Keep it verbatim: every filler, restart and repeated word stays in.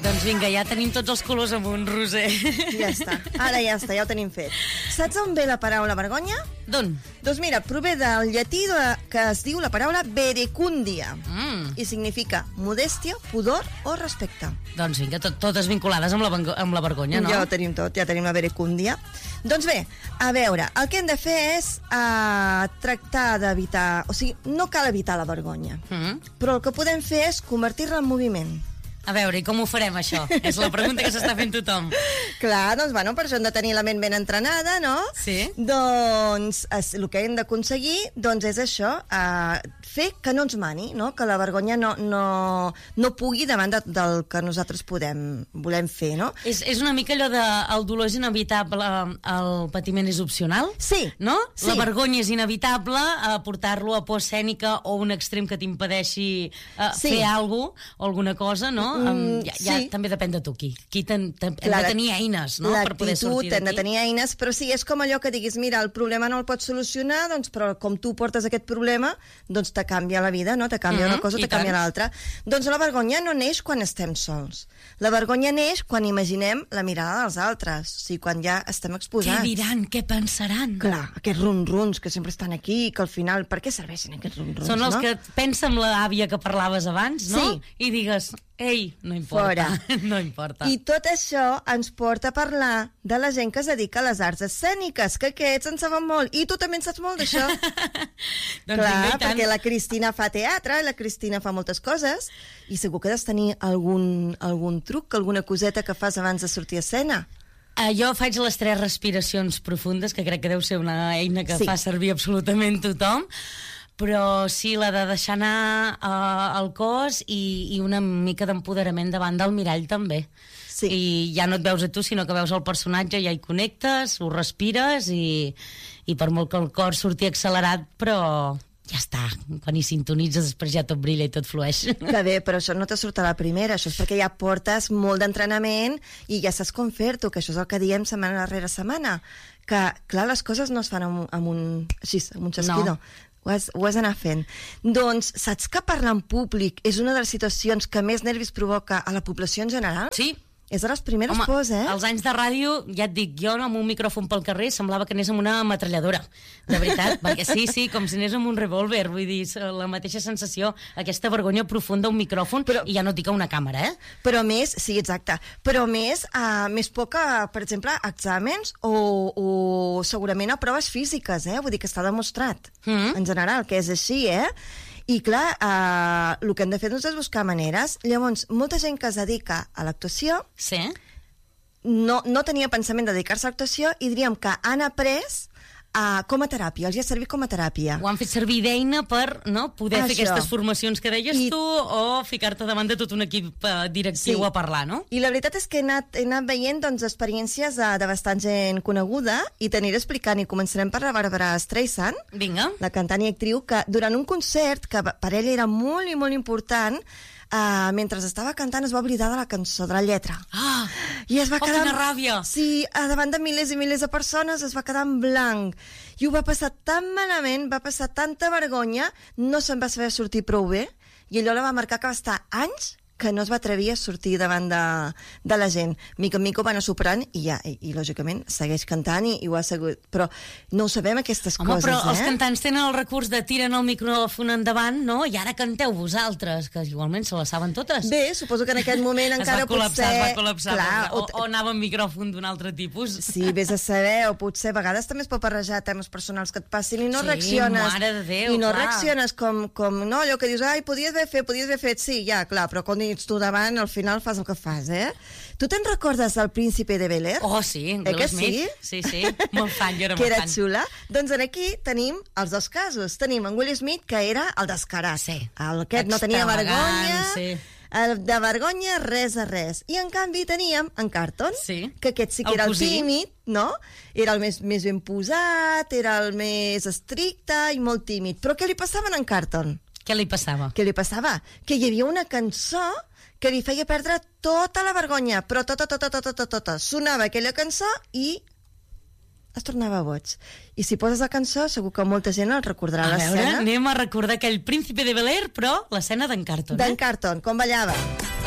Doncs vinga, ja tenim tots els colors amunt, Roser. Ja està, ara ja està, ja ho tenim fet. Saps on ve la paraula vergonya? D'on? Doncs mira, prové del llatí de, que es diu la paraula verecundia. Mm. I significa modèstia, pudor o respecte. Doncs vinga, tot, totes vinculades amb la, amb la vergonya, no? Ja ho tenim tot, ja tenim la verecundia. Doncs bé, a veure, el que hem de fer és uh, tractar d'evitar... O sigui, no cal evitar la vergonya, Mm. però el que podem fer és convertir-la en moviment. A veure, i com ho farem, això? És la pregunta que s'està fent tothom. Clar, doncs, bueno, per això hem de tenir la ment ben entrenada, no? Sí. Doncs es, el que hem d'aconseguir doncs, és això, eh, fer que no ens mani, no? Que la vergonya no, no, no pugui davant de, del que nosaltres podem, volem fer, no? És, és una mica allò de el dolor és inevitable, el patiment és opcional? Sí. No? Sí. La vergonya és inevitable, eh, portar-lo a por escènica o un extrem que t'impedeixi eh, Sí. fer alguna cosa o alguna cosa, no? Mm, um, ja, ja sí. també depèn de tu, qui. Qui ten, ten, hem Clar, de tenir eines, no?, per poder sortir l'actitud, hem de d'aquí. tenir eines, però sí, és com allò que diguis, mira, el problema no el pots solucionar, doncs, però com tu portes aquest problema, doncs te canvia la vida, no? Te canvia Mhm, una cosa, i te canvia tant. l'altra. Doncs la vergonya no neix quan estem sols. La vergonya neix quan imaginem la mirada dels altres, o sigui, quan ja estem Què exposats. diran, què pensaran? Clar, aquests ronruns que sempre estan aquí, que al final, per què serveixen aquests ronruns, Són els no? que pensa amb l'àvia que parlaves abans, no? Sí. I digues, ei, no importa, Fora. no importa. I tot això ens porta a parlar de la gent que es dedica a les arts escèniques, que aquests en saben molt. I tu també en saps molt d'això. Doncs Clar, vinga, i tant. perquè la Cristina fa teatre, la Cristina fa moltes coses, i segur que has de tenir algun, algun truc, alguna coseta que fas abans de sortir a escena. Uh, jo faig les tres respiracions profundes, que crec que deu ser una eina que Sí. fa servir absolutament tothom, però sí, la de deixar anar uh, el cos i, i una mica d'empoderament davant del mirall també. Sí. I ja no et veus a tu, sinó que veus el personatge, ja hi connectes, ho respires i, i per molt que el cor surti accelerat, però ja està, quan hi sintonitzes després ja tot brilla i tot flueix. Que bé, però això no te surt a la primera, això és perquè ja portes molt d'entrenament i ja saps com fer-t'ho, que això és el que diem setmana rere setmana, que clar, les coses no es fan amb, un- amb un, així, amb un xasquidor. No. Ho has, ho has d'anar fent. Doncs, saps que parlar en públic és una de les situacions que més nervis provoca a la població en general? Sí. És de les primeres Home, pors, eh? als anys de ràdio, ja et dic, jo amb un micròfon pel carrer semblava que anés amb una ametralladora, de veritat, perquè sí, sí, com si anés amb un revòlver, vull dir, la mateixa sensació, aquesta vergonya profunda a un micròfon, però, i ja no et dic a una càmera, eh? Però més, sí, exacte, però més, uh, més poc a, per exemple, a exàmens o, o segurament a proves físiques, eh? Vull dir que està demostrat, Mm. en general, que és així, eh? I clar, eh, el que hem de fer doncs, és buscar maneres. Llavors, molta gent que es dedica a l'actuació Sí. no, no tenia pensament de dedicar-se a l'actuació i diríem que han après uh, com a teràpia, els hi ha servit com a teràpia. Ho han fet servir d'eina per no, poder Això. fer aquestes formacions que deies I- tu o ficar-te davant de tot un equip eh, directiu Sí. a parlar, no? I la veritat és que he anat, he anat veient doncs, experiències de, de bastant gent coneguda i t'aniré explicant, i començarem per la Barbara Streisand, Vinga. la cantant i actriu, que durant un concert, que per ella era molt i molt important, uh, mentre estava cantant es va oblidar de la cançó, de la lletra. Ah, I es va oh, quedar... quina ràbia! Sí, a davant de milers i milers de persones es va quedar en blanc. I ho va passar tan malament, va passar tanta vergonya, no se'n va saber sortir prou bé, i allò la va marcar que va estar anys que no es va atrevir a sortir davant de, de la gent. Mica en mica ho va anar superant i ja, i, i lògicament segueix cantant i, i ho ha seguit. Però no ho sabem, aquestes Home, coses, però eh? els cantants tenen el recurs de tiren el micròfon endavant, no? I ara canteu vosaltres, que igualment se les saben totes. Bé, suposo que en aquell moment es encara va col·lapsar, potser... es va col·lapsar. Clar, o, o anava amb micròfon d'un altre tipus. Sí, vés a saber, o potser a vegades també es pot barrejar temes personals que et passin i no Sí, reacciones. mare de Déu, I no clar. reacciones com, com, no, allò que dius, ai, podies haver fet, podies haver fet, sí, ja, clar, però quan ets tu davant, al final fas el que fas, eh? Tu te'n recordes del Príncipe de Bel-Air? Oh, sí, en Eh Will que Smith. sí? Sí, sí, molt fan, jo era Que molt era fan. xula. Doncs en aquí tenim els dos casos. Tenim en Will Smith, que era el descarat. Sí. El aquest no tenia Extravagant, vergonya. sí. El de vergonya, res a res. I en canvi teníem en Carlton, Sí. que aquest sí que El era el cosí. tímid, no? Era el més, més ben posat, era el més estricte i molt tímid. Però què li passava a en Carlton? Què li passava? Què li passava? Que hi havia una cançó que li feia perdre tota la vergonya, però tota, tota, tota, tota, tota. Sonava aquella cançó i es tornava boig. I si poses la cançó, segur que molta gent el recordarà A veure, l'escena anem a recordar aquell Príncipe de Bel-Air, però l'escena d'en Carlton, d'en eh? Carlton, com ballava.